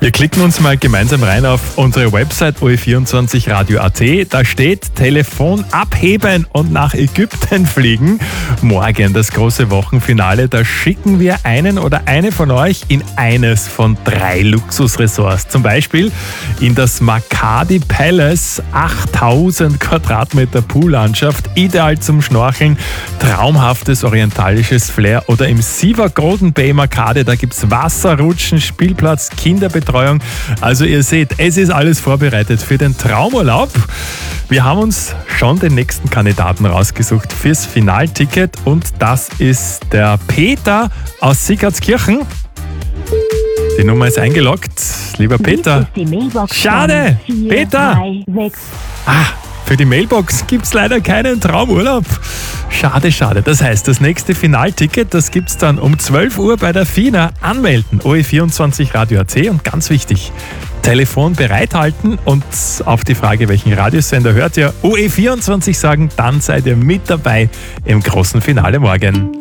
Wir klicken uns mal gemeinsam rein auf unsere Website OE24radio.at. Da steht Telefon abheben und nach Ägypten fliegen. Morgen das große Wochenfinale. Da schicken wir einen oder eine von euch in eines von 3 Luxusresorts. Zum Beispiel in das Makadi Palace, 8000 Quadratmeter Poollandschaft, ideal zum Schnorcheln, traumhaftes orientalisches Flair. Oder im Siva Golden Bay Makadi, da gibt es Wasserrutschen, Spielplatz, Kinderbetreuung. Also ihr seht, es ist alles vorbereitet für den Traumurlaub. Wir haben uns schon den nächsten Kandidaten rausgesucht fürs Finalticket und das ist der Peter aus Siegertskirchen. Die Nummer ist eingeloggt. Lieber Peter. Schade, Peter. Für die Mailbox gibt es leider keinen Traumurlaub. Schade, schade. Das heißt, das nächste Finalticket, das gibt es dann um 12 Uhr bei der FINA. Anmelden, OE24radio.at und ganz wichtig, Telefon bereithalten und auf die Frage, welchen Radiosender hört ihr, OE24 sagen, dann seid ihr mit dabei im großen Finale morgen.